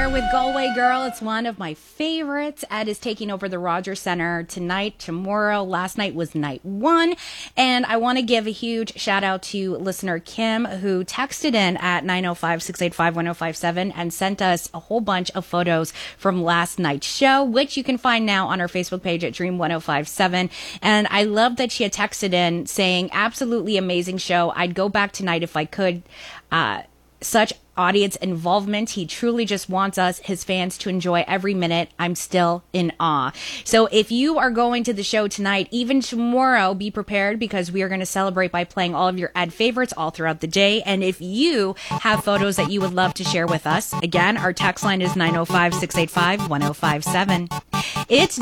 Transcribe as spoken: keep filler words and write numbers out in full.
here with Galway Girl. It's one of my favorites. Ed is taking over the Rogers Center tonight, tomorrow. Last night was night one. And I want to give a huge shout out to listener Kim, who texted in at nine oh five, six eight five, one oh five seven and sent us a whole bunch of photos from last night's show, which you can find now on our Facebook page at Dream one oh five seven. And I love that she had texted in saying, absolutely amazing show. I'd go back tonight if I could. Uh, such audience involvement. He truly just wants us, his fans, to enjoy every minute. I'm still in awe. So if you are going to the show tonight, even tomorrow, be prepared because we are going to celebrate by playing all of your Ed favorites all throughout the day. And if you have photos that you would love to share with us, again, our text line is nine oh five, six eight five, one oh five seven. It's